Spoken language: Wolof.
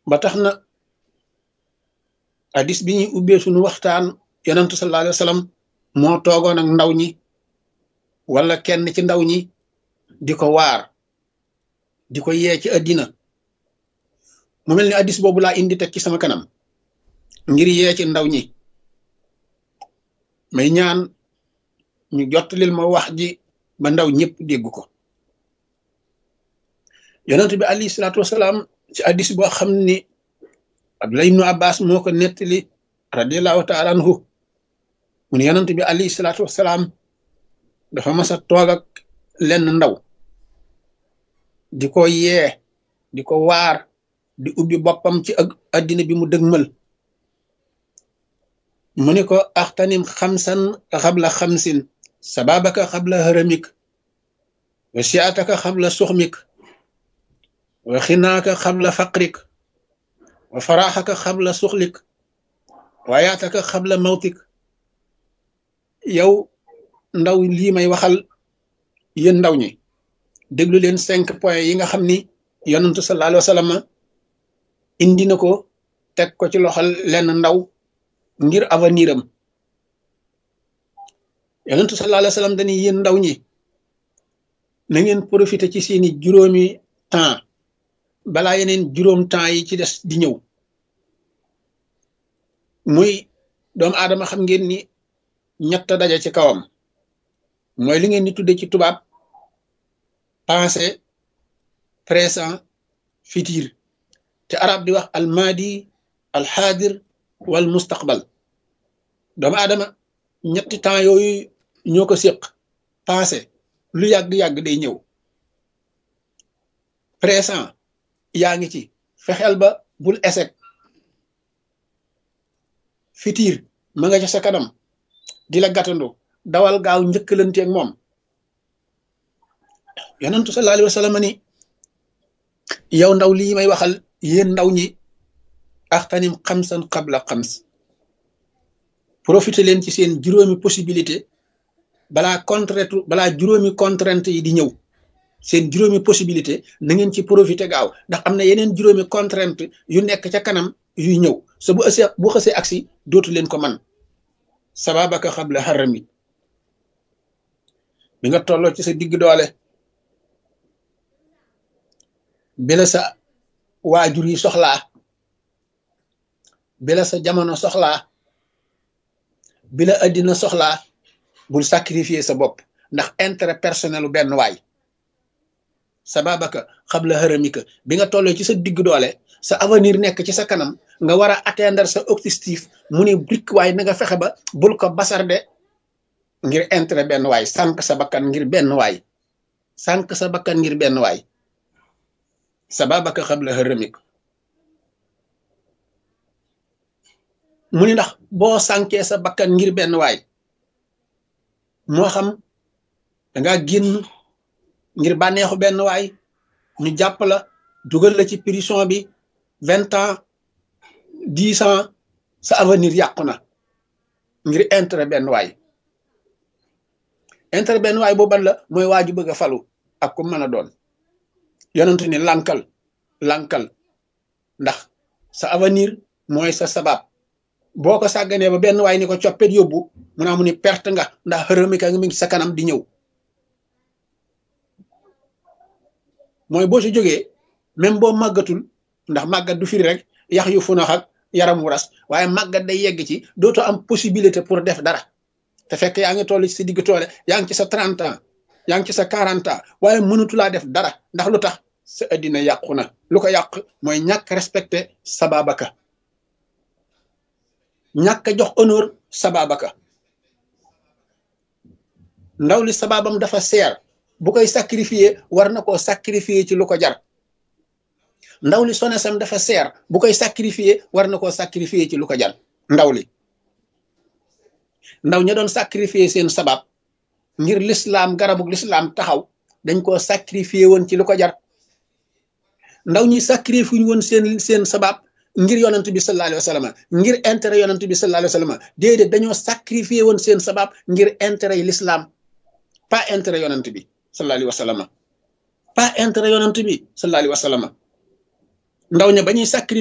ba tax na hadis bi ñuy ubbee suñu waxtaan yonentu sallallahu alayhi wa sallam moo toogoon ak ndaw ñi wala kenn ci ndaw ñi di ko waar di ko yee ci àddina mu mel ni hadis boobu laa indi teg ci sama kanam ngir yee ci ndaw ñi may ñaan ñu jottalil ma wax ji ba ndaw ñëpp dégg ko yonent bi alayhi salaatu wasalaam ci hadis boo xam ni Abdullah ibnu Abbas moo ko nettali radiallahu taala anhu mu ne yonent bi alayhi salaatu wasalaam dafa mas a toog ak lenn ndaw di ko yee di ko waar di ubbi boppam ci ak addina bi mu dëgmal mu ne ko axtanim xamsan xabla xamsin sababaka xabla haramik wa siataka xabla suxmik wa xinaaka xabla faqrik wa faraxaka xabla suxlik wa yaataka xabla mawtik yow ndaw lii may waxal yéen ndaw ñi déglu leen 5 points yi nga xam ni yonentu sallallahu alayhi wa sallam indi na ko teg ko ci loxol lenn ndaw ngir avenir am yonentu sallallahu alayhi wa sallam dañuy yéen ndaw ñi na ngeen profité ci seeni juróomi temps balaa yeneen juróom temps yi ci des di ñëw muy doomu aadama xam ngeen ni ñett daje ci kawam mooy li ngeen di tudde ci tubaab passé présent futur te arab di wax al madi al xaadir wal mustaqbal doomu aadama ñetti temps yooyu ñoo ko séq passé lu yàgg-yàgg day ñëw présent yaa ngi ci fexeel ba bul échec futur ma nga ca sa kanam di la gàttandu dawal gaaw njëkkalanteeg moom yonentu sallallahu alayhi wa sallam ni yow ndaw lii may waxal yéen ndaw ñi axtanim xamsan xabla xams profité leen ci seen juróomi possibilité balaa juróomi contrainte yi di ñëw seen juróomi possibilité na ngeen ci profité gaaw ndax am na yeneen juróomi contrainte yu nekk ca kanam yuy ñëw sa bu xësee aksi dootu leen ko man sababaka xabla haramit bi nga tolloo ci sa digg doole bi la sa waajur yi soxlaa bi la sa jamono soxlaa bi la addina soxlaa bul sacrifier sa bopp ndax intérêt personnel u benn waay sababaka xabla haramika bi nga tolloo ci sa digg doole sa avenir nekk ci sa kanam nga war a atteindre sa objectif mu ne brik waay na nga fexe ba bul ko basarde ngir intérêt benn waay sànq sa bakkan ngir benn waay sànq sa bakkan ngir benn waay sababaka xabla haramik mu ni ndax boo sànkee sa bakkan ngir benn waay moo xam danga génn ngir bànneexu benn waay ñu jàpp la dugal la ci prison bi 20 ans 10 ans sa avenir yàqu na ngir intérêt benn waay intérêt benn waay boobu ban la mooy waaju bëgg a falu ak ku mën a doon yonent ni lankal ndax sa avenir mooy sa sabab boo ko sàgganee ba benn waay ni ko coppet yóbbu mu naa mu ni perte nga ndax xërëmika nga mi ngi sa kanam di ñëw mooy boo si jógee même boo màggatul ndax màggat du firi rek yax yu funax ak yaram wu ras waaye màggat day yegg ci dootoo am possibilité pour def dara te fekk yaa ngi toll ci sa digg toole yaa ngi ci sa 30 ans yaa ngi ci sa 40 ans waaye mënatulaa def dara ndax lu tax sa addina yàqu na lu ko yàq mooy ñàkk respecté sababaka ñàkk a jox honneur sababaka ndaw li sababam dafa seer bu koy sacrifier war na koo sacrifier ci lu ko jar ndaw li sonesam dafa seer bu koy sacrifier war na koo sacrifier ci lu ko jar ndaw ña doon sacrifier seen sabab ngir l'islam garabug l'islam taxaw dañ koo sacrifier woon ci lu ko jar ndaw ñi sacrifier woon seen sabab ngir yonent bi sallallahu alayhi wa sallam ngir intérêt yonent bi sallallahu alayhi wa sallam déedéet dañoo sacrifier woon seen sabab ngir intérêt yi l'islam pas intérêt yonent bi sallallahu alayhi wa sallam pas intérêt yonent bi sallallahu alayhi wa sallam ndaw ña ba ñuy sacrifier